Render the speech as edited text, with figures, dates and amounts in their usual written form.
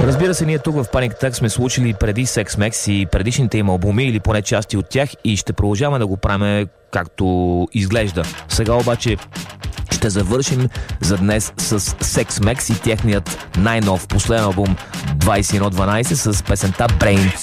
Разбира се, ние тук в Panic Attack сме случили преди Sex Mex и предишните им албуми или поне части от тях и ще продължаваме да го правим както изглежда. Сега обаче ще завършим за днес с Sex Mex и техният най-нов последен албум 2112 с песента Brain.